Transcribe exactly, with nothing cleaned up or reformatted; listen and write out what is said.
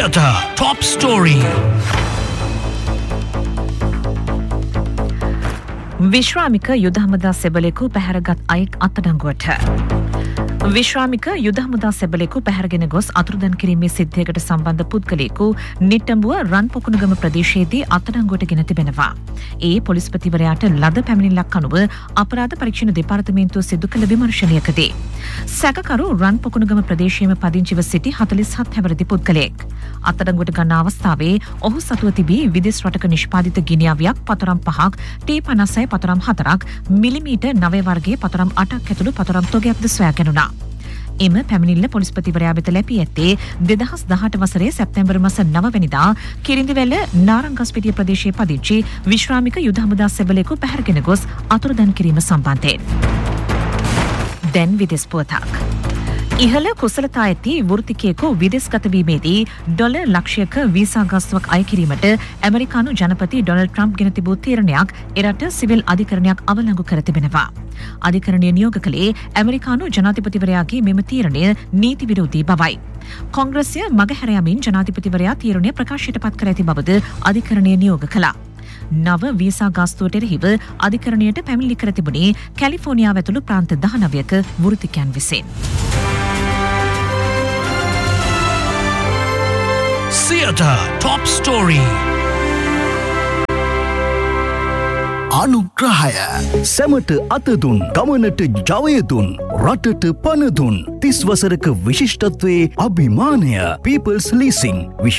Theatre Top Story. විශ්‍රාමික යුද හමුදා සෙබළෙකු පැහැරගත් අයෙක් අත්අඩංගුවට. විශ්‍රාමික යුද හමුදා සෙබළෙකු පැහැරගෙන ගොස් අතුරුදන් කිරීමේ සිද්ධියකට සම්බන්ධ පුද්ගලයෙකු නිට්ටඹුව රන්පොකුණුගම ප්‍රදේශයේදී අත්අඩංගුවට ගෙන තිබෙනවා. ඒ පොලිස්පතිවරයාට ලද පැමිණිල්ලක් අනුව අපරාධ පරීක්ෂණ දෙපාර්තමේන්තුව සිදු කළ විමර්ශනයකදී සැකකරු රන්පොකුණුගම ප්‍රදේශයේම පදිංචිව සිටි හතළිස් හත් හැවිරිදි පුද්ගලයෙක් අත්අඩංගුවට ගන්නා අවස්ථාවේ ඔහු සතුව තිබී විදෙස් රටක නිෂ්පාදිත ගිනි අවයක් පතරම් පහක් ටී පනසය පතරම් හතරක් මිලිමීටර් නවය වර්ගයේ පතරම් අටක් ඇතුළු පතරම් තොගයක්ද සොයා ගැනුණා. එම පැමිණිල්ල පොලිස්පතිවරයා වෙත ලැබී ඇත්තේ දෙදහස් දහඅට වසරේ සැප්තැම්බර් මාස නව වෙනිදා කිරිඳිවැල නාරංගස්පිටිය ප්‍රදේශයේ පදිංචි විශ්‍රාමික යුද හමුදා සෙබළෙකු පැහැරගෙන ගොස් අතුරුදන් කිරීම සම්බන්ධයෙන්. දැන් විදෙස් පුවතක්. ඉහළ කුසලතා ඇති වෘත්තිකයෙකු විදෙස්ගත වීමේදී ඩොලර් ලක්ෂයක වීසා ගාස්තුවක් අය කිරීමට ඇමරිකානු ජනපති ඩොනල්ඩ් ට්‍රම්ප් ගෙන තිබූ තීරණයක් එරට සිවිල් අධිකරණයක් අවලංගු කර තිබෙනවා. අධිකරණය නියෝග කළේ ඇමරිකානු ජනාධිපතිවරයාගේ මෙම තීරණය නීති විරෝධී බවයි. කොංග්‍රසය මගහැර යමින් ජනාධිපතිවරයා තීරණය ප්‍රකාශයට පත් කර ඇති බවද අධිකරණය නියෝග කළා. නව වීසා ගාස්තුවට එරෙහිව අධිකරණයට පැමිණිලි කර තිබුණේ කැලිෆෝනියාව ඇතුළු ප්‍රාන්ත දහනවයක වෘත්තිකයන් විසින්. Theatre Top Story. අනුග්‍රහය සැමට අතදුන් ගමනට ජවයදුන් රටට පණදුන් තිස් වසරක විශිෂ්ටත්වයේ අභිමානය People's Leasing